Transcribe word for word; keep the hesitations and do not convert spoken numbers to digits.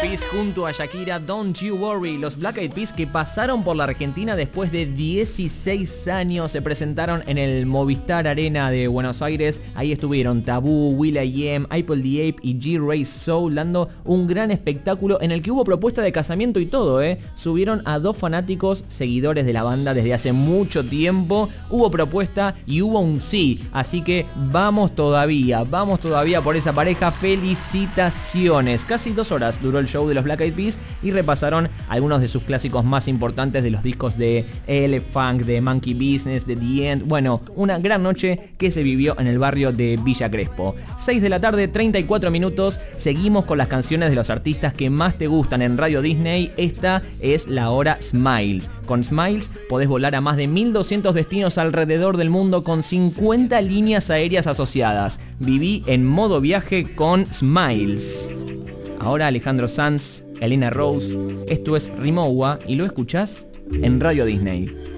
Peas junto a Shakira, Don't You Worry. Los Black Eyed Peas que pasaron por la Argentina después de dieciséis años se presentaron en el Movistar Arena de Buenos Aires. Ahí estuvieron Tabú, will.i.am, Apple the Ape y G-Ray Soul dando un gran espectáculo en el que hubo propuesta de casamiento y todo, ¿eh? Subieron a dos fanáticos seguidores de la banda desde hace mucho tiempo. Hubo propuesta y hubo un sí. Así que vamos todavía, vamos todavía por esa pareja. Felicitaciones. Casi dos horas duró el show de los Black Eyed Peas y repasaron algunos de sus clásicos más importantes de los discos de L-Funk, de Monkey Business, de The End. Bueno, una gran noche que se vivió en el barrio de Villa Crespo. seis de la tarde, treinta y cuatro minutos. Seguimos con las canciones de los artistas que más te gustan en Radio Disney. Esta es la hora Smiles. Con Smiles podés volar a más de mil doscientos destinos alrededor del mundo con cincuenta líneas aéreas asociadas. Viví en modo viaje con Smiles. Ahora Alejandro Sanz, Elena Rose, esto es Rimowa y lo escuchás en Radio Disney.